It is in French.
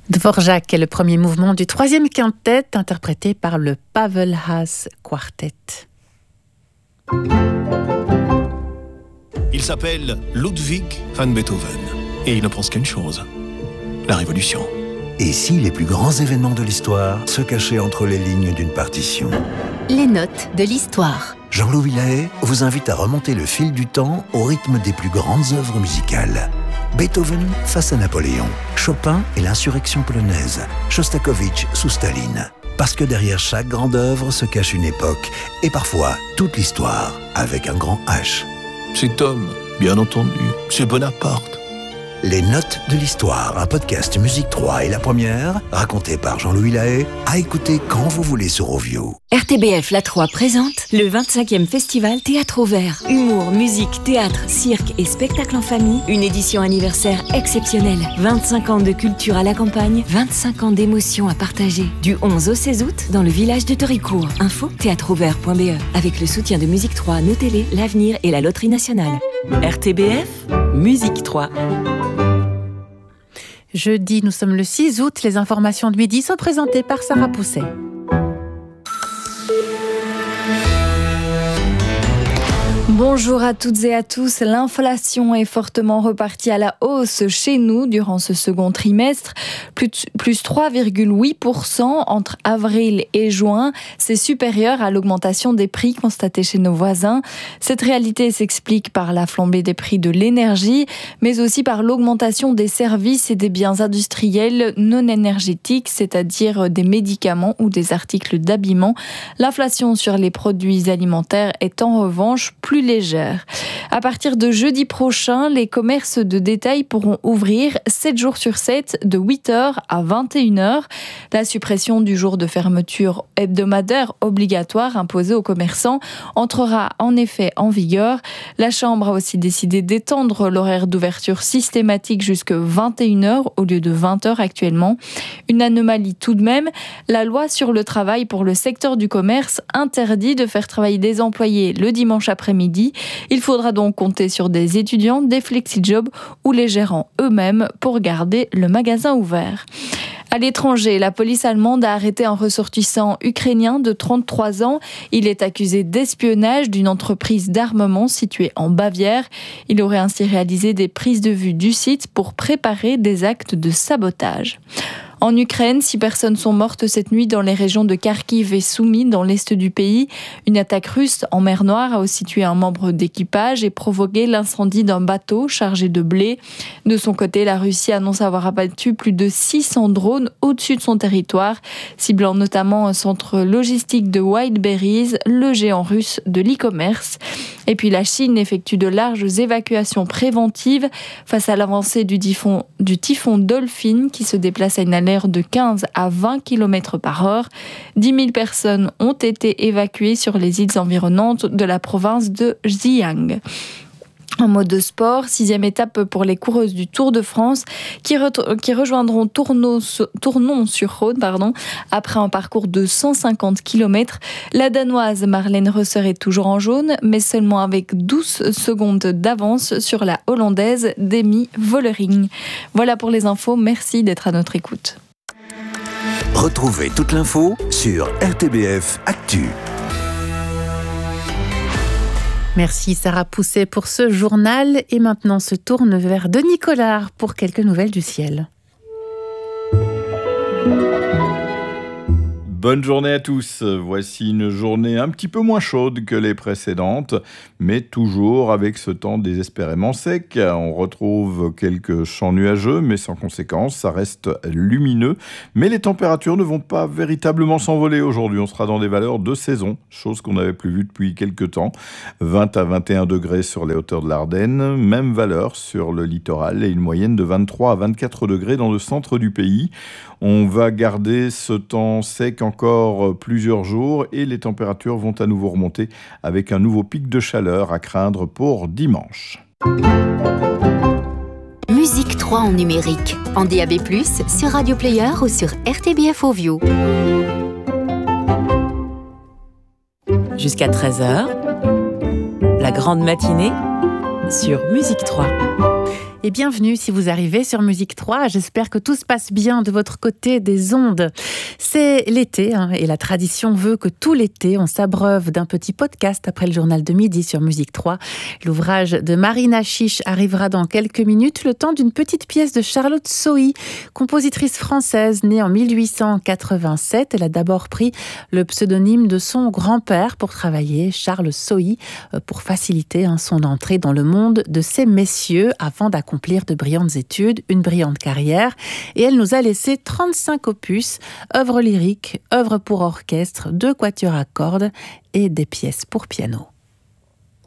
Dvorak est le premier mouvement du troisième quintet interprété par le Pavelhas Quartet. Il s'appelle Ludwig van Beethoven et il ne pense qu'à une chose, la révolution. Et si les plus grands événements de l'histoire se cachaient entre les lignes d'une partition ? Les notes de l'histoire. Jean-Louis Lahaye vous invite à remonter le fil du temps au rythme des plus grandes œuvres musicales. Beethoven face à Napoléon, Chopin et l'insurrection polonaise, Shostakovich sous Staline. Parce que derrière chaque grande œuvre se cache une époque et parfois toute l'histoire avec un grand H. Cet homme, bien entendu, c'est Bonaparte. Les notes de l'histoire, un podcast Musique 3 et La Première, raconté par Jean-Louis Lahaye, à écouter quand vous voulez sur Ovio. RTBF La 3 présente le 25e festival Théâtre au Vert. Humour, musique, théâtre, cirque et spectacle en famille. Une édition anniversaire exceptionnelle. 25 ans de culture à la campagne, 25 ans d'émotions à partager. Du 11 au 16 août dans le village de Toricourt. Info théâtreauvert.be. Avec le soutien de Musique 3, Nos Télé, L'Avenir et la Loterie Nationale. RTBF, Musique 3. Jeudi, nous sommes le 6 août. Les informations de midi sont présentées par Sarah Pousset. Bonjour à toutes et à tous. L'inflation est fortement repartie à la hausse chez nous durant ce second trimestre. Plus 3,8% entre avril et juin. C'est supérieur à l'augmentation des prix constatée chez nos voisins. Cette réalité s'explique par la flambée des prix de l'énergie, mais aussi par l'augmentation des services et des biens industriels non énergétiques, c'est-à-dire des médicaments ou des articles d'habillement. L'inflation sur les produits alimentaires est en revanche plus légère. À partir de jeudi prochain, les commerces de détail pourront ouvrir 7 jours sur 7 de 8h à 21h. La suppression du jour de fermeture hebdomadaire obligatoire imposée aux commerçants entrera en effet en vigueur. La Chambre a aussi décidé d'étendre l'horaire d'ouverture systématique jusqu'à 21h au lieu de 20h actuellement. Une anomalie tout de même, la loi sur le travail pour le secteur du commerce interdit de faire travailler des employés le dimanche après-midi. Il faudra donc compter sur des étudiants, des flexi-jobs ou les gérants eux-mêmes pour garder le magasin ouvert. À l'étranger, la police allemande a arrêté un ressortissant ukrainien de 33 ans. Il est accusé d'espionnage d'une entreprise d'armement située en Bavière. Il aurait ainsi réalisé des prises de vue du site pour préparer des actes de sabotage. En Ukraine, 6 personnes sont mortes cette nuit dans les régions de Kharkiv et Soumy, dans l'est du pays. Une attaque russe en mer Noire a aussi tué un membre d'équipage et provoqué l'incendie d'un bateau chargé de blé. De son côté, la Russie annonce avoir abattu plus de 600 drones au-dessus de son territoire, ciblant notamment un centre logistique de Whiteberries, le géant russe de l'e-commerce. Et puis la Chine effectue de larges évacuations préventives face à l'avancée du typhon Dolphin qui se déplace à une allure de 15 à 20 km par heure. 10 000 personnes ont été évacuées sur les îles environnantes de la province de Xi'an. En mode de sport, 6e étape pour les coureuses du Tour de France qui rejoindront Tournon-sur-Rhône après un parcours de 150 km. La Danoise Marlène Reusser est toujours en jaune, mais seulement avec 12 secondes d'avance sur la Hollandaise Demi Vollering. Voilà pour les infos, merci d'être à notre écoute. Retrouvez toute l'info sur RTBF Actu. Merci Sarah Pousset pour ce journal. Et maintenant, on se tourne vers Denis Collard pour quelques nouvelles du ciel. Bonne journée à tous. Voici une journée un petit peu moins chaude que les précédentes, mais toujours avec ce temps désespérément sec. On retrouve quelques champs nuageux, mais sans conséquence, ça reste lumineux. Mais les températures ne vont pas véritablement s'envoler aujourd'hui. On sera dans des valeurs de saison, chose qu'on n'avait plus vue depuis quelques temps. 20 à 21 degrés sur les hauteurs de l'Ardenne, même valeur sur le littoral et une moyenne de 23 à 24 degrés dans le centre du pays. On va garder ce temps sec encore plusieurs jours et les températures vont à nouveau remonter avec un nouveau pic de chaleur à craindre pour dimanche. Musique 3 en numérique, en DAB+, sur Radio Player ou sur RTBF Ovio. Jusqu'à 13h, la grande matinée sur Musique 3. Et bienvenue si vous arrivez sur Musique 3. J'espère que tout se passe bien de votre côté des ondes. C'est l'été et la tradition veut que tout l'été, on s'abreuve d'un petit podcast après le journal de midi sur Musique 3. L'ouvrage de Marina Chiche arrivera dans quelques minutes, le temps d'une petite pièce de Charlotte Sohi, compositrice française née en 1887. Elle a d'abord pris le pseudonyme de son grand-père pour travailler, Charles Sohi, pour faciliter son entrée dans le monde de ces messieurs avant d'accomplir de brillantes études, une brillante carrière. Et elle nous a laissé 35 opus, œuvres lyriques, œuvres pour orchestre, 2 quatuors à cordes et des pièces pour piano.